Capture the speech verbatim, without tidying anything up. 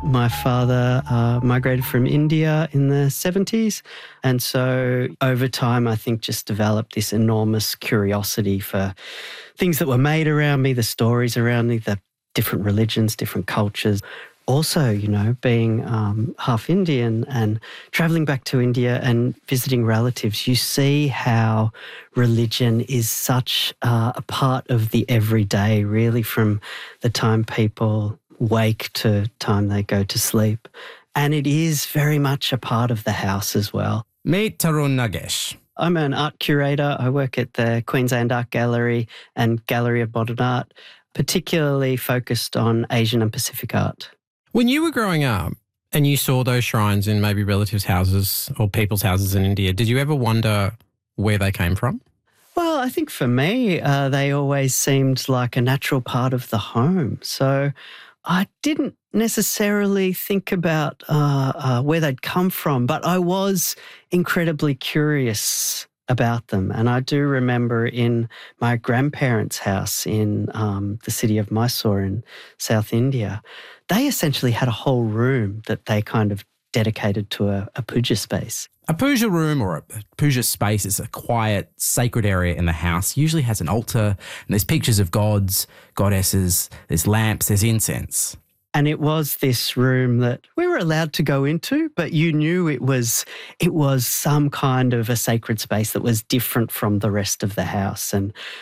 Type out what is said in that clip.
My father uh, migrated from India in the seventies, and so over time I think just developed this enormous curiosity for things that were made around me, the stories around me, the different religions, different cultures. Also, you know, being um, half Indian and travelling back to India and visiting relatives, you see how religion is such uh, a part of the everyday, really, from the time people wake to time they go to sleep. And it is very much a part of the house as well. Meet Tarun Nagesh. I'm an art curator. I work at the Queensland Art Gallery and Gallery of Modern Art, particularly focused on Asian and Pacific art. When you were growing up and you saw those shrines in maybe relatives' houses or people's houses in India, did you ever wonder where they came from? Well, I think for me, uh, they always seemed like a natural part of the home. So I didn't necessarily think about uh, uh, where they'd come from, but I was incredibly curious about them. And I do remember in my grandparents' house in um, the city of Mysore in South India, they essentially had a whole room that they kind of dedicated to a, a puja space. A puja room or a puja space is a quiet, sacred area in the house. Usually has an altar and there's pictures of gods, goddesses, there's lamps, there's incense. And it was this room that we were allowed to go into, but you knew it was it was some kind of a sacred space that was different from the rest of the house. And